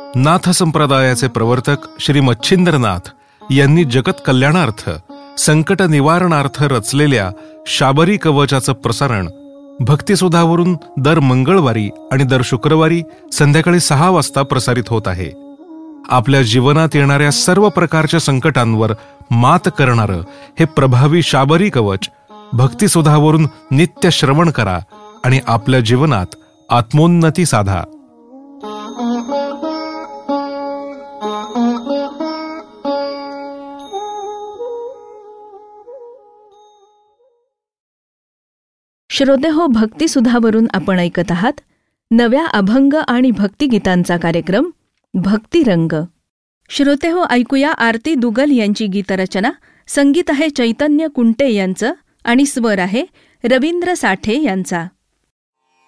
नाथ संप्रदायाचे प्रवर्तक श्री मच्छिंद्रनाथ यांनी जगत कल्याणार्थ, संकट निवारणार्थ रचलेल्या शाबरी कवचाचं प्रसारण भक्तिसुधावरून दर मंगळवारी आणि दर शुक्रवारी संध्याकाळी 6 वाजता प्रसारित होत आहे. आपल्या जीवनात येणाऱ्या सर्व प्रकारच्या संकटांवर मात करणारं हे प्रभावी शाबरी कवच भक्तिसुधावरून नित्य श्रवण करा आणि आपल्या जीवनात आत्मोन्नती साधा. श्रोतेहो, भक्तिसुधावरून आपण ऐकत आहात नव्या अभंग आणि भक्तिगीतांचा कार्यक्रम भक्तिरंग. श्रोतेहो, ऐकूया आरती दुगल यांची गीतरचना. संगीत आहे चैतन्य कुंटे यांचं आणि स्वर आहे रवींद्र साठे यांचा.